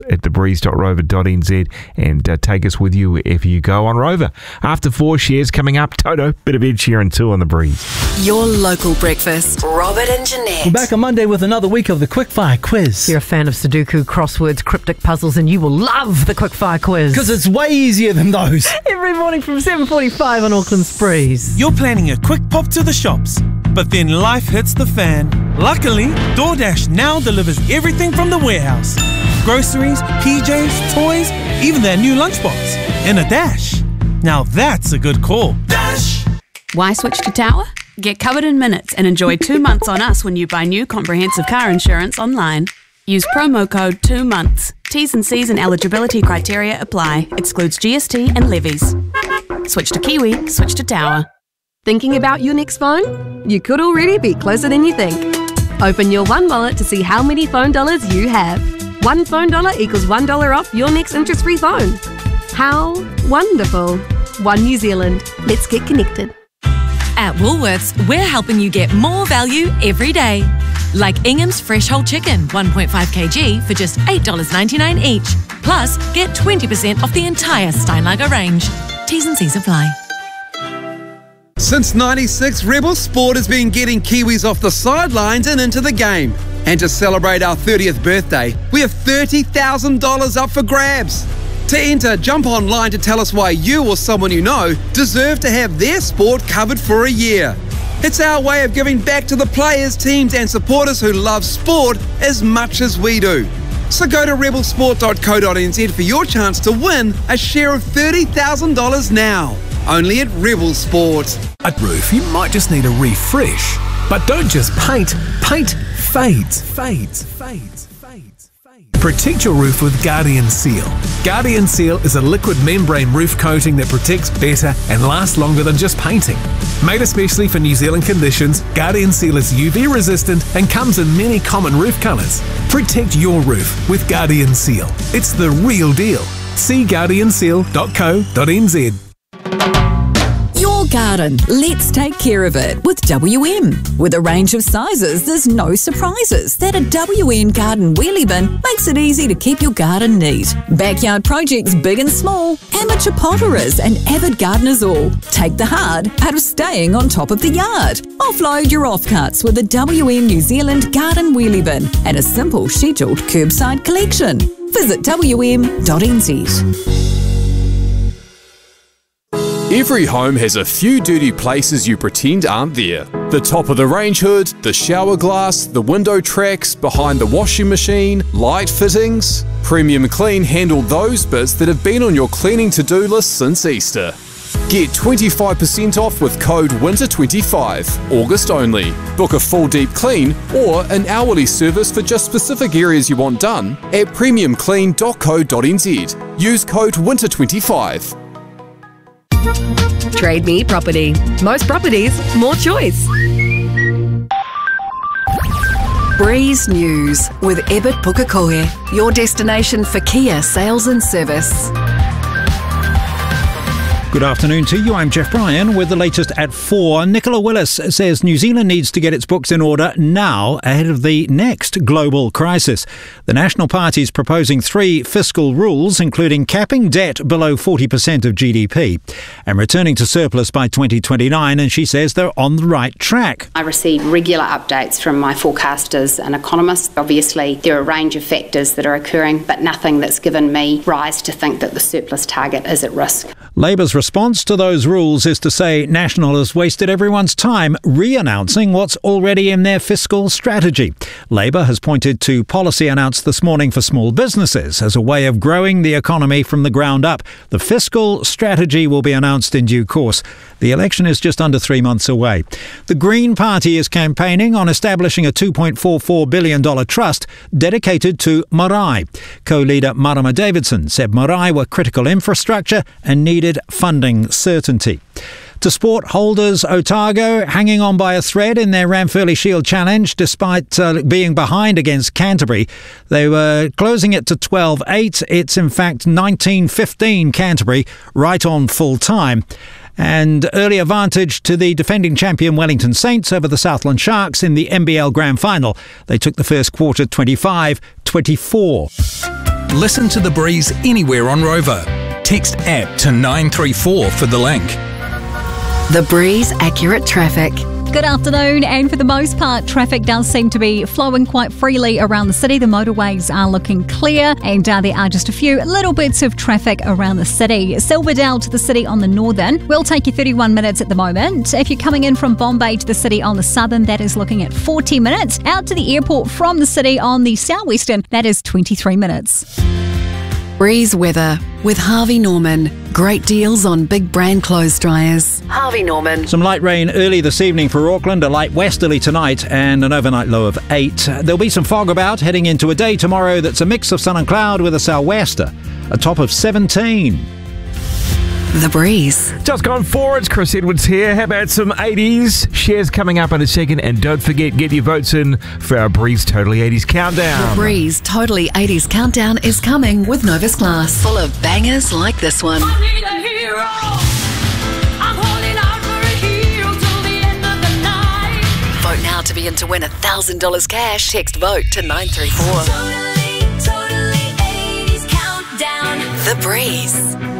at thebreeze.rover.nz and take us with you wherever you go on Rover. After 4 shares coming up, Toto, bit of Ed Sheeran too on the Breeze. Your local breakfast, Robert and Jeanette. We're back on Monday with another week of the Quickfire Quiz. If you're a fan of Sudoku, crosswords, cryptic puzzles, and you will love the Quickfire Quiz. Because it's way easier than those. Every morning from 7:45 on Auckland's Breeze. You're planning a quick pop to the shops, but then life hits the fan. Luckily, DoorDash now delivers everything from the warehouse. Groceries, PJs, toys, even their new lunchbox. In a dash. Now that's a good call. Dash! Why switch to Tower? Get covered in minutes and enjoy 2 months on us when you buy new comprehensive car insurance online. Use promo code 2 months. T's and C's and eligibility criteria apply. Excludes GST and levies. Switch to Kiwi, switch to Tower. Thinking about your next phone? You could already be closer than you think. Open your One Wallet to see how many phone dollars you have. One phone dollar equals $1 off your next interest-free phone. How wonderful. One New Zealand. Let's get connected. At Woolworths, we're helping you get more value every day. Like Ingham's Fresh Whole Chicken, 1.5 kg for just $8.99 each. Plus, get 20% off the entire Steinlager range. T's and C's apply. Since '96, Rebel Sport has been getting Kiwis off the sidelines and into the game. And to celebrate our 30th birthday, we have $30,000 up for grabs. To enter, jump online to tell us why you or someone you know deserve to have their sport covered for a year. It's our way of giving back to the players, teams and supporters who love sport as much as we do. So go to rebelsport.co.nz for your chance to win a share of $30,000 now. Only at Rebel Sport. At Roof, you might just need a refresh. But don't just paint. Paint fades. Protect your roof with Guardian Seal. Guardian Seal is a liquid membrane roof coating that protects better and lasts longer than just painting. Made especially for New Zealand conditions, Guardian Seal is UV resistant and comes in many common roof colours. Protect your roof with Guardian Seal. It's the real deal. See guardianseal.co.nz. Your garden, let's take care of it with WM. With a range of sizes, there's no surprises that a WM garden wheelie bin makes it easy to keep your garden neat. Backyard projects big and small, amateur potterers and avid gardeners all. Take the hard out of staying on top of the yard. Offload your offcuts with a WM New Zealand garden wheelie bin and a simple scheduled curbside collection. Visit wm.nz. Every home has a few dirty places you pretend aren't there. The top of the range hood, the shower glass, the window tracks, behind the washing machine, light fittings. Premium Clean handled those bits that have been on your cleaning to-do list since Easter. Get 25% off with code WINTER25, August only. Book a full deep clean or an hourly service for just specific areas you want done at premiumclean.co.nz. Use code WINTER25. Trade Me Property. Most properties, more choice. Breeze News with Ebert Pukekohe, your destination for Kia sales and service. Good afternoon to you. I'm Jeff Bryan with the latest at 4. Nicola Willis says New Zealand needs to get its books in order now ahead of the next global crisis. The National Party is proposing 3 fiscal rules, including capping debt below 40% of GDP and returning to surplus by 2029, and she says they're on the right track. I receive regular updates from my forecasters and economists. Obviously, there are a range of factors that are occurring, but nothing that's given me rise to think that the surplus target is at risk. Labour's response to those rules is to say National has wasted everyone's time re-announcing what's already in their fiscal strategy. Labour has pointed to policy announced this morning for small businesses as a way of growing the economy from the ground up. The fiscal strategy will be announced in due course. The election is just under 3 months away. The Green Party is campaigning on establishing a $2.44 billion trust dedicated to marae. Co-leader Marama Davidson said marae were critical infrastructure and needed funding certainty. To sport, holders Otago hanging on by a thread in their Ranfurly Shield Challenge despite being behind against Canterbury. They were closing it to 12-8. It's in fact 19-15 Canterbury right on full time. And early advantage to the defending champion Wellington Saints over the Southland Sharks in the NBL Grand Final. They took the first quarter 25-24. Listen to The Breeze anywhere on Rover. Text APP to 934 for the link. The Breeze Accurate Traffic. Good afternoon, and for the most part, traffic does seem to be flowing quite freely around the city. The motorways are looking clear, and there are just a few little bits of traffic around the city. Silverdale to the city on the northern will take you 31 minutes at the moment. If you're coming in from Bombay to the city on the southern, that is looking at 40 minutes. Out to the airport from the city on the southwestern, that is 23 minutes. Breeze weather with Harvey Norman. Great deals on big brand clothes dryers. Harvey Norman. Some light rain early this evening for Auckland, a light westerly tonight, and an overnight low of 8. There'll be some fog about heading into a day tomorrow that's a mix of sun and cloud with a sou'wester, a top of 17. The Breeze. Just gone 4, it's Chris Edwards here. How about some 80s? Shares coming up in a second, and don't forget, get your votes in for our Breeze Totally 80s Countdown. The Breeze Totally 80s Countdown is coming with Novus Glass, full of bangers like this one. I need a hero. I'm holding out for a hero till the end of the night. Vote now to be in to win $1,000 cash. Text VOTE to 934. Totally 80s Countdown. The Breeze.